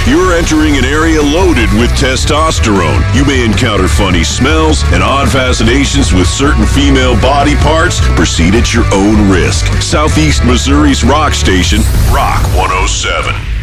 You're entering an area loaded with testosterone. You may encounter funny smells and odd fascinations with certain female body parts. Proceed at your own risk. Southeast Missouri's rock station, Rock 107.